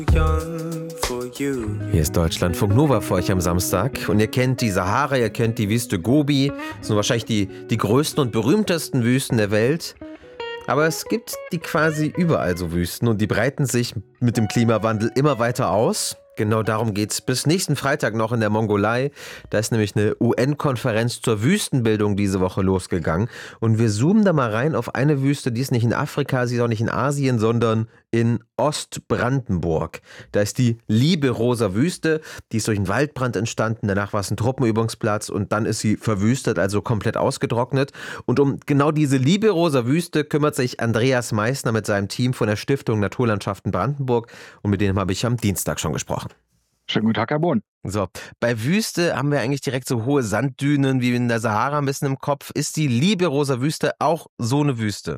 Hier ist Deutschlandfunk Nova für euch am Samstag und ihr kennt die Sahara, ihr kennt die Wüste Gobi. Das sind wahrscheinlich die größten und berühmtesten Wüsten der Welt. Aber es gibt die quasi überall so Wüsten und die breiten sich mit dem Klimawandel immer weiter aus. Genau darum geht's bis nächsten Freitag noch in der Mongolei. Da ist nämlich eine UN-Konferenz zur Wüstenbildung diese Woche losgegangen. Und wir zoomen da mal rein auf eine Wüste, die ist nicht in Afrika, sie ist auch nicht in Asien, sondern in Ostbrandenburg. Da ist die Liberosa Wüste, die ist durch einen Waldbrand entstanden, danach war es ein Truppenübungsplatz und dann ist sie verwüstet, also komplett ausgetrocknet. Und um genau diese Liberosa Wüste kümmert sich Andreas Meissner mit seinem Team von der Stiftung Naturlandschaften Brandenburg und mit denen habe ich am Dienstag schon gesprochen. Schönen guten Tag, Herr Bohn. So, bei Wüste haben wir eigentlich direkt so hohe Sanddünen wie in der Sahara ein bisschen im Kopf. Ist die Liberosa Wüste auch so eine Wüste?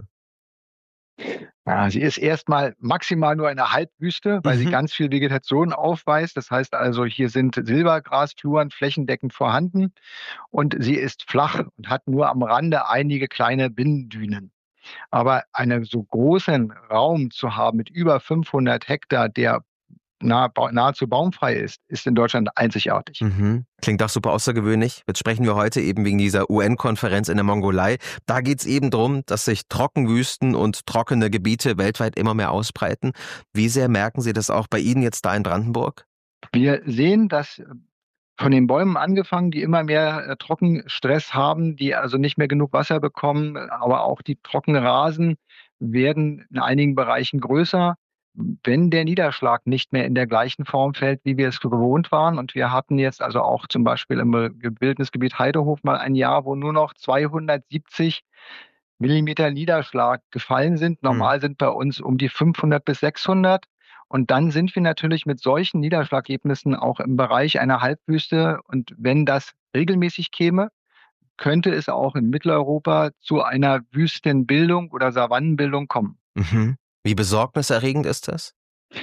Ja, sie ist erstmal maximal nur eine Halbwüste, weil sie ganz viel Vegetation aufweist. Das heißt also, hier sind Silbergrasfluren flächendeckend vorhanden und sie ist flach und hat nur am Rande einige kleine Binnendünen. Aber einen so großen Raum zu haben mit über 500 Hektar, der nahezu baumfrei ist in Deutschland einzigartig. Klingt doch super außergewöhnlich. Jetzt sprechen wir heute eben wegen dieser UN-Konferenz in der Mongolei. Da geht es eben darum, dass sich Trockenwüsten und trockene Gebiete weltweit immer mehr ausbreiten. Wie sehr merken Sie das auch bei Ihnen jetzt da in Brandenburg? Wir sehen, dass von den Bäumen angefangen, die immer mehr Trockenstress haben, die also nicht mehr genug Wasser bekommen, aber auch die Trockenrasen werden in einigen Bereichen größer, wenn der Niederschlag nicht mehr in der gleichen Form fällt, wie wir es gewohnt waren. Und wir hatten jetzt also auch zum Beispiel im Wildnisgebiet Heidehof mal ein Jahr, wo nur noch 270 Millimeter Niederschlag gefallen sind. Normal sind bei uns um die 500 bis 600. Und dann sind wir natürlich mit solchen Niederschlagergebnissen auch im Bereich einer Halbwüste. Und wenn das regelmäßig käme, könnte es auch in Mitteleuropa zu einer Wüstenbildung oder Savannenbildung kommen. Wie besorgniserregend ist das?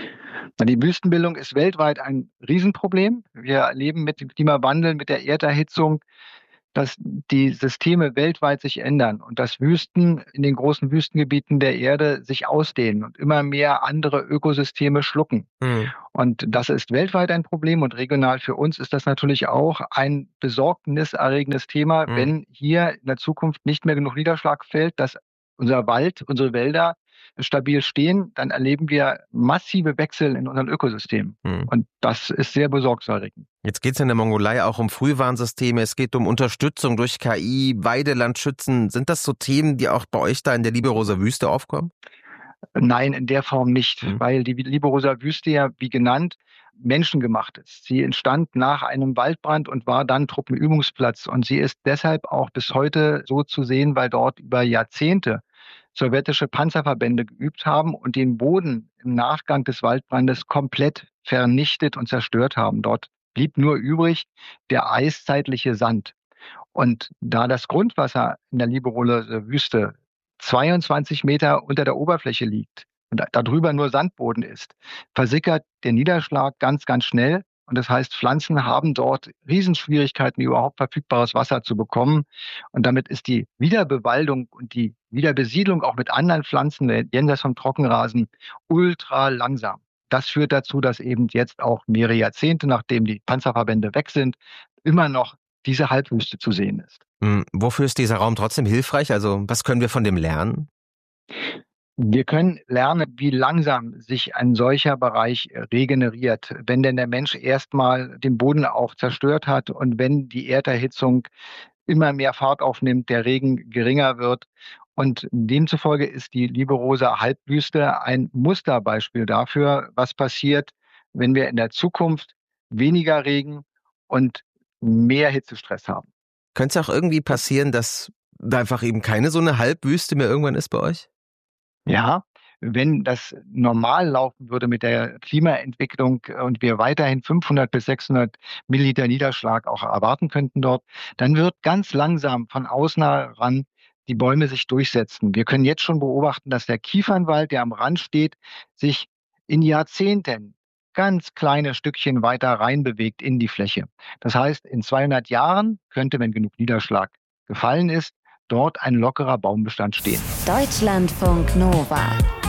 Die Wüstenbildung ist weltweit ein Riesenproblem. Wir erleben mit dem Klimawandel, mit der Erderhitzung, dass die Systeme weltweit sich ändern und dass Wüsten in den großen Wüstengebieten der Erde sich ausdehnen und immer mehr andere Ökosysteme schlucken. Und das ist weltweit ein Problem und regional für uns ist das natürlich auch ein besorgniserregendes Thema, wenn hier in der Zukunft nicht mehr genug Niederschlag fällt, dass unser Wald, unsere Wälder stabil stehen, dann erleben wir massive Wechsel in unseren Ökosystemen. Und das ist sehr besorgniserregend. Jetzt geht es in der Mongolei auch um Frühwarnsysteme, es geht um Unterstützung durch KI, Weidelandschützen. Sind das so Themen, die auch bei euch da in der Liberosa Wüste aufkommen? Nein, in der Form nicht, weil die Liberosa Wüste ja, wie genannt, menschengemacht ist. Sie entstand nach einem Waldbrand und war dann Truppenübungsplatz. Und sie ist deshalb auch bis heute so zu sehen, weil dort über Jahrzehnte sowjetische Panzerverbände geübt haben und den Boden im Nachgang des Waldbrandes komplett vernichtet und zerstört haben. Dort blieb nur übrig der eiszeitliche Sand. Und da das Grundwasser in der Liberosa Wüste 22 Meter unter der Oberfläche liegt und darüber nur Sandboden ist, versickert der Niederschlag ganz, ganz schnell. Und das heißt, Pflanzen haben dort Riesenschwierigkeiten, überhaupt verfügbares Wasser zu bekommen. Und damit ist die Wiederbewaldung und die Wiederbesiedlung auch mit anderen Pflanzen, jenseits vom Trockenrasen, ultra langsam. Das führt dazu, dass eben jetzt auch mehrere Jahrzehnte, nachdem die Panzerverbände weg sind, immer noch diese Halbwüste zu sehen ist. Wofür ist dieser Raum trotzdem hilfreich? Also was können wir von dem lernen? Wir können lernen, wie langsam sich ein solcher Bereich regeneriert, wenn denn der Mensch erstmal den Boden auch zerstört hat und wenn die Erderhitzung immer mehr Fahrt aufnimmt, der Regen geringer wird. Und demzufolge ist die Liberosa Halbwüste ein Musterbeispiel dafür, was passiert, wenn wir in der Zukunft weniger Regen und mehr Hitzestress haben. Könnte es auch irgendwie passieren, dass da einfach eben keine so eine Halbwüste mehr irgendwann ist bei euch? Ja, wenn das normal laufen würde mit der Klimaentwicklung und wir weiterhin 500 bis 600 Milliliter Niederschlag auch erwarten könnten dort, dann wird ganz langsam von außen heran die Bäume sich durchsetzen. Wir können jetzt schon beobachten, dass der Kiefernwald, der am Rand steht, sich in Jahrzehnten ganz kleine Stückchen weiter reinbewegt in die Fläche. Das heißt, in 200 Jahren könnte, wenn genug Niederschlag gefallen ist, dort ein lockerer Baumbestand stehen. Deutschlandfunk Nova.